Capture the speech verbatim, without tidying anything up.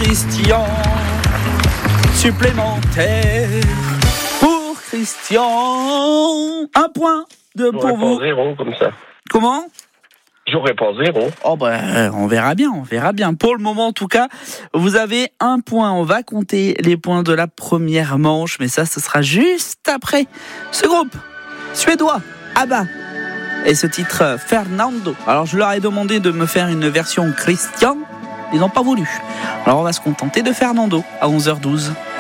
Christian. Supplémentaire pour Christian. Un point de pour J'aurais vous. pas zéro comme ça. Comment ? J'aurais pas zéro. Oh ben, on verra bien, on verra bien. Pour le moment, en tout cas, vous avez un point. On va compter les points de la première manche, mais ça, ce sera juste après ce groupe suédois, ABBA, et ce titre Fernando. Alors, je leur ai demandé de me faire une version Christian. Ils n'ont pas voulu. Alors, on va se contenter de Fernando à onze heures douze.